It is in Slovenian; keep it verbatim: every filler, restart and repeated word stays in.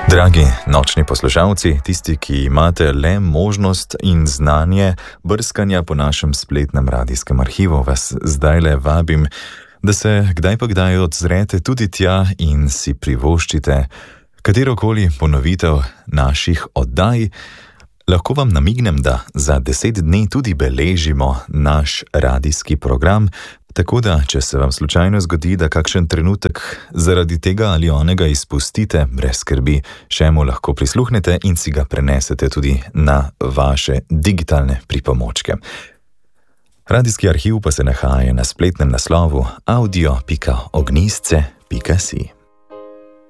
Dragi nočni poslušalci, tisti, ki imate le možnost in znanje brskanja po našem spletnem radijskem arhivu, vas zdajle vabim, da se kdaj pa kdaj odzrete tudi tja in si privoščite katerokoli ponovitev naših oddaj. Lahko vam namignem, da za deset dni tudi beležimo naš radijski program, tako da, če se vam slučajno zgodi, da kakšen trenutek zaradi tega ali onega izpustite, brez skrbi, še mu lahko prisluhnete in si ga prenesete tudi na vaše digitalne pripomočke. Radijski arhiv pa se nahaja na spletnem naslovu audio pika ognjisce pika si.